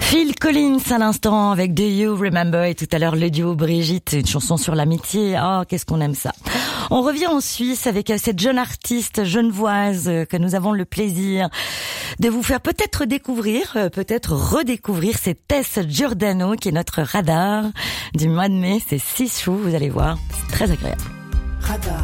Phil Collins à l'instant avec Do You Remember, et tout à l'heure le duo Brigitte, une chanson sur l'amitié. Oh, qu'est-ce qu'on aime ça. On revient en Suisse avec cette jeune artiste genevoise que nous avons le plaisir de vous faire peut-être découvrir, peut-être redécouvrir. C'est Tess Giordano qui est notre radar du mois de mai. C'est 6 chou, vous allez voir, c'est très agréable. Radar.